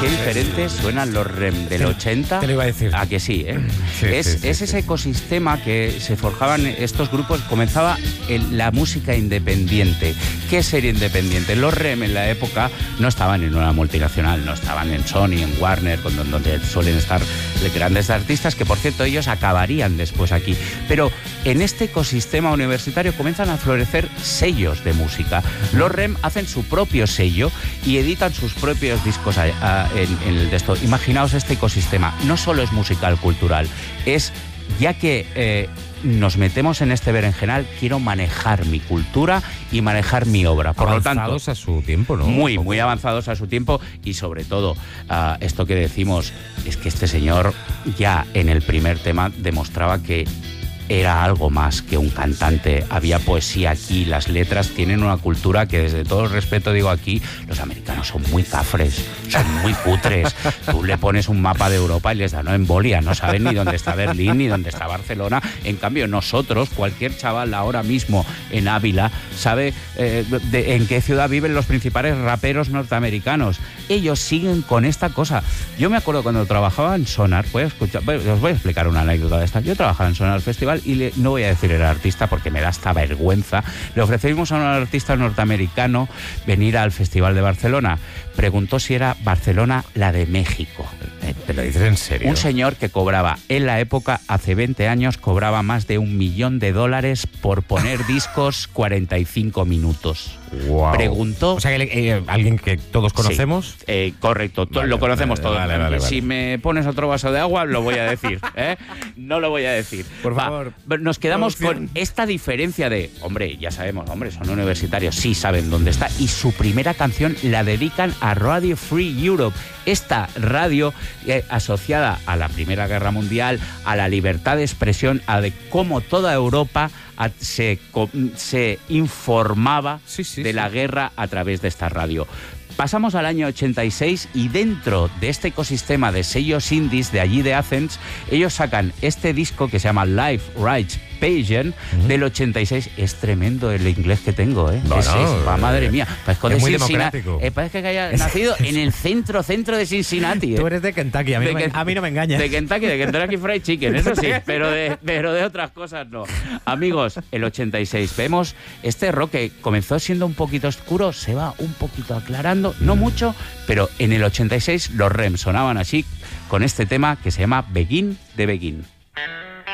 qué diferentes suenan los REM del 80. Te lo iba a decir. ¿A que sí, eh? Sí, es ese ecosistema que se forjaban estos grupos. Comenzaba la música independiente. ¿Qué sería independiente? Los REM en la época no estaban en una multinacional, no estaban en Sony, en Warner, donde suelen estar grandes artistas, que por cierto ellos acabarían después aquí. Pero en este ecosistema universitario comienzan a florecer sellos de música. Los REM hacen su propio sello y editan sus propios discos en el de esto. Imaginaos este ecosistema. No solo es musical, cultural, es, ya que nos metemos en este berenjenal, quiero manejar mi cultura y manejar mi obra. Por lo tanto, avanzados a su tiempo, ¿no? Muy avanzados a su tiempo, y sobre todo, esto que decimos es que este señor ya en el primer tema demostraba que era algo más que un cantante. Había poesía aquí, las letras tienen una cultura que, desde todo el respeto digo aquí, los americanos son muy cafres, son muy cutres. Tú le pones un mapa de Europa y les da embolia, no saben ni dónde está Berlín ni dónde está Barcelona. En cambio nosotros, cualquier chaval ahora mismo en Ávila sabe en qué ciudad viven los principales raperos norteamericanos. Ellos siguen con esta cosa. Yo me acuerdo cuando trabajaba en Sonar, os voy a explicar una anécdota de esta. Yo trabajaba en Sonar Festival y no voy a decir el artista porque me da esta vergüenza. Le ofrecimos a un artista norteamericano venir al Festival de Barcelona. Preguntó si era Barcelona la de México. ¿Te lo dices en serio? Un señor que cobraba, en la época, hace 20 años, cobraba más de $1 millón por poner discos 45 minutos. Wow. Preguntó... O sea, que alguien que todos conocemos. Sí, correcto, lo conocemos todos. Vale. Si me pones otro vaso de agua, lo voy a decir. No lo voy a decir. Por favor. Nos quedamos con esta diferencia de, hombre, ya sabemos, son universitarios, sí saben dónde está. Y su primera canción la dedican a Radio Free Europe. Esta radio asociada a la Primera Guerra Mundial, a la libertad de expresión, a de cómo toda Europa se informaba de la guerra a través de esta radio. Pasamos al año 86 y dentro de este ecosistema de sellos indies de allí de Athens, ellos sacan este disco que se llama Life Rights Pageant del 86. Es tremendo el inglés que tengo, ¿eh? Madre mía. Parezco es de muy Cincinnati. democrático. Parece que haya nacido en el centro de Cincinnati. Tú eres de Kentucky, a mí no me engañas. De Kentucky Fried Chicken, eso sí, pero de otras cosas no. Amigos, el 86, vemos este rock que comenzó siendo un poquito oscuro, se va un poquito aclarando, no mucho, pero en el 86 los REM sonaban así, con este tema que se llama Begin de Begin.